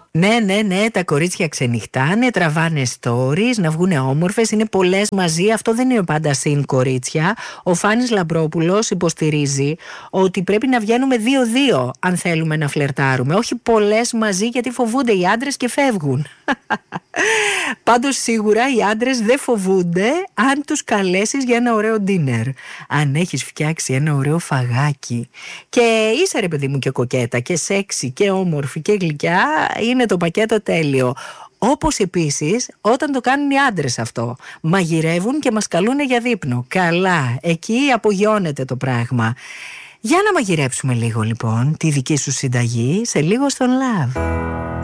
Ναι, τα κορίτσια ξενυχτάνε, τραβάνε stories, να βγουνε όμορφες, είναι πολλές μαζί. Αυτό δεν είναι πάντα συν κορίτσια. Ο Φάνης Λαμπρόπουλος υποστηρίζει ότι πρέπει να βγαίνουμε 2-2 αν θέλουμε να φλερτάρουμε. Όχι πολλές μαζί, γιατί φοβούνται οι άντρες και φεύγουν. Πάντως σίγουρα οι άντρες δεν φοβούνται αν τους καλέσεις για ένα ωραίο dinner. Αν έχεις φτιάξει ένα ωραίο φαγάκι και είσαι, ρε παιδί μου, και κοκέτα και σεξι και όμορφη και γλυκιά, είναι το πακέτο τέλειο. Όπως επίσης όταν το κάνουν οι άντρες αυτό, μαγειρεύουν και μας καλούνε για δείπνο. Καλά, εκεί απογειώνεται το πράγμα. Για να μαγειρέψουμε λίγο λοιπόν τη δική σου συνταγή σε λίγο στον Love.